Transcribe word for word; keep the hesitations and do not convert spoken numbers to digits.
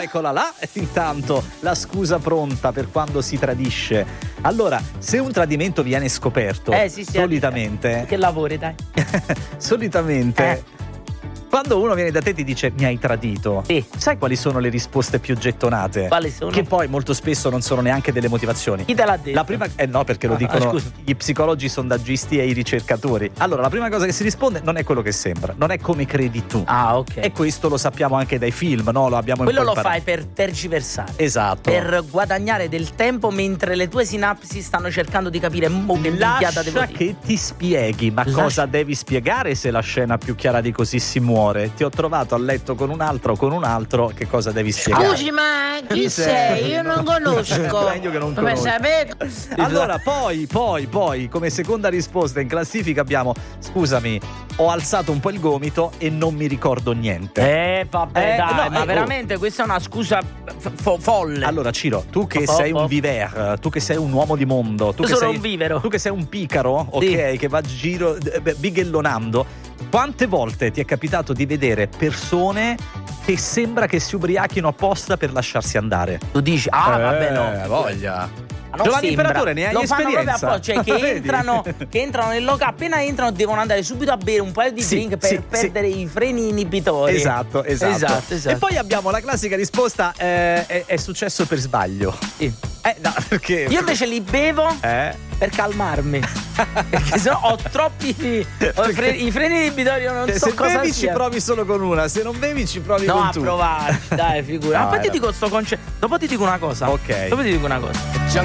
eccola là. Intanto la scusa pronta per quando si tradisce. Allora, se un tradimento viene scoperto, eh, sì, sì, solitamente che lavori, dai. solitamente eh. Quando uno viene da te e ti dice mi hai tradito, sì. sai quali sono le risposte più gettonate? Quali sono? Che poi molto spesso non sono neanche delle motivazioni. Chi te l'ha detto? La prima, eh no, perché lo ah, dicono ah, gli psicologi, i sondaggisti e i ricercatori. Allora, la prima cosa che si risponde non è quello che sembra, non è come credi tu. Ah, ok. E questo lo sappiamo anche dai film, no? Lo abbiamo Quello un po' lo imparato. fai per tergiversare. Esatto. Per guadagnare del tempo mentre le tue sinapsi stanno cercando di capire mo che minchiata devo Lascia dire. che ti spieghi, ma Lascia... cosa devi spiegare se la scena più chiara di così si muore? Ti ho trovato a letto con un altro o con un altro, che cosa devi spiegare? Scusi, ma chi, chi sei? sei? Io non conosco. Meglio che non Come conosco. sapete? Allora, poi, poi, poi, come seconda risposta in classifica abbiamo: scusami, ho alzato un po' il gomito e non mi ricordo niente. Eh, vabbè, eh, dai, no, ma eh, veramente oh. questa è una scusa fo- folle. Allora, Ciro, tu che oh, sei oh. un viver, tu che sei un uomo di mondo, tu Io che sono sei un vivero. Tu che sei un picaro, ok, sì. che va a giro eh, bighellonando. Quante volte ti è capitato di vedere persone che sembra che si ubriachino apposta per lasciarsi andare? Tu dici, ah, eh, vabbè, no. Voglia. Non Giovanni sembra. Imperatore, ne hai Lo esperienza? Fanno proprio cioè che entrano, che entrano nel locale, appena entrano devono andare subito a bere un paio di sì, drink per sì, perdere sì. i freni inibitori. Esatto, esatto, esatto, esatto. E poi abbiamo la classica risposta: eh, è, è successo per sbaglio. Sì. Eh, no, perché? Io invece li bevo eh? per calmarmi. Perché sennò ho troppi ho i, freni, i freni inibitori, io non cioè, so se cosa bevi sia. ci provi solo con una, se non bevi ci provi no, con a tu. provarci, dai, figura. No, Ma poi era... ti dico sto concetto. Dopo ti dico una cosa. Ok. Dopo ti dico una cosa.